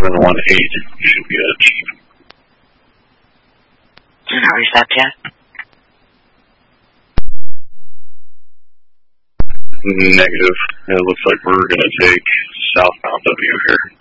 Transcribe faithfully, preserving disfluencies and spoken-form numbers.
seven one eight should be a chief. Not reset yet? Negative. It looks like we're going to take southbound W here.